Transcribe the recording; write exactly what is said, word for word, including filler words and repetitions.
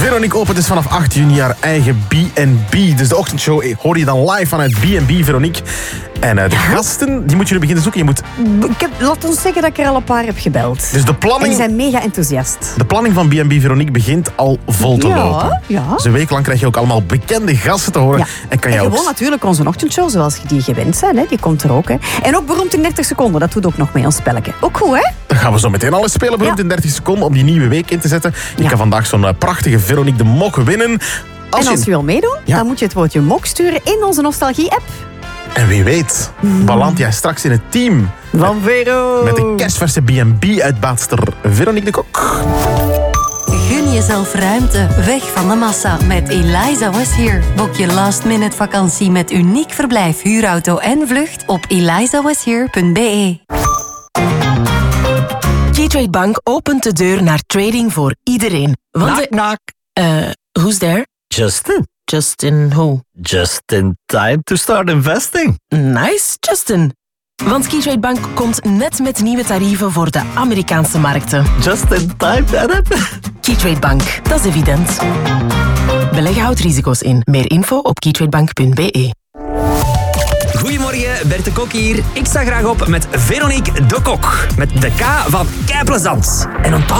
Veronique opent dus vanaf acht juni haar eigen B en B. Dus de ochtendshow hoor je dan live vanuit B en B, Veronique. En uh, de ja? gasten, die moet je nu beginnen zoeken. Je moet... Ik heb, laat ons zeggen dat ik er al een paar heb gebeld. Dus de planning... En die zijn mega enthousiast. De planning van B en B, Veronique, begint al vol te ja, lopen. Ja. Dus een week lang krijg je ook allemaal bekende gasten te horen. Ja. En kan je en ook... gewoon natuurlijk onze ochtendshow, zoals je die gewend bent. Hè. Die komt er ook. Hè. En ook beroemd in dertig seconden. Dat doet ook nog mee ons spelletje. Ook goed, hè? Dan gaan we zo meteen alles spelen, beroemd ja. in dertig seconden, om die nieuwe week in te zetten. Je ja. kan vandaag zo'n uh, prachtige Veronique de Mok winnen. Als en als je, je wil meedoen, ja. dan moet je het woordje Mok sturen in onze Nostalgie-app. En wie weet, mm. beland jij straks in het team. Van Vero. Met de kerstverse B en B-uitbaatster Veronique de Kok. Gun jezelf ruimte, weg van de massa met Eliza Was Here. Boek je last minute vakantie met uniek verblijf, huurauto en vlucht op eliza was here punt b e. Keytrade Bank opent de deur naar trading voor iedereen. Want knock, knock. Uh, who's there? Justin. Justin who? Just in time to start investing. Nice, Justin. Want Keytrade Bank komt net met nieuwe tarieven voor de Amerikaanse markten. Just in time, Adam. Keytrade Bank, dat is evident. Beleggen houdt risico's in. Meer info op keytradebank punt b e. Goedemorgen, Bert de Kok hier. Ik sta graag op met Veronique de Kok. Met de K van keiplezant. En onthoud